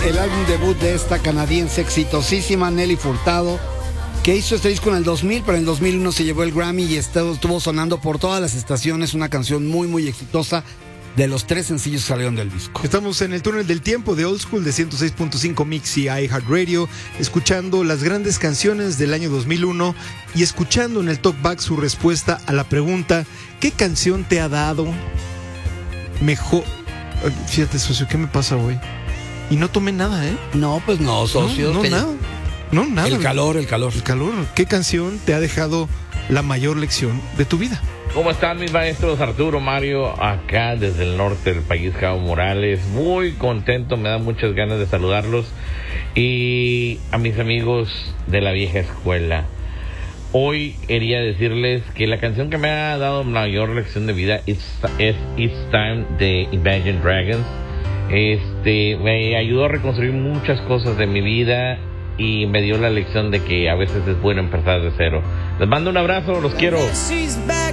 el álbum debut de esta canadiense exitosísima Nelly Furtado, que hizo este disco en el 2000, pero en el 2001 se llevó el Grammy y estuvo sonando por todas las estaciones, una canción muy, muy exitosa. De los 3 sencillos que salieron del disco. Estamos en el túnel del tiempo de Old School de 106.5 Mix y iHeartRadio, escuchando las grandes canciones del año 2001 y escuchando en el Talkback su respuesta a la pregunta: ¿qué canción te ha dado mejor? Fíjate, socio, ¿qué me pasa hoy? Y no tomé nada, ¿eh? No, pues no, socio. No, nada. No, nada. El calor. ¿Qué canción te ha dejado la mayor lección de tu vida? ¿Cómo están mis maestros? Arturo, Mario, acá desde el norte del país, Cabo Morales. Muy contento, me da muchas ganas de saludarlos. Y a mis amigos de la vieja escuela. Hoy quería decirles que la canción que me ha dado mayor lección de vida es It's Time de Imagine Dragons. Me ayudó a reconstruir muchas cosas de mi vida y me dio la lección de que a veces es bueno empezar de cero. Les mando un abrazo, los quiero.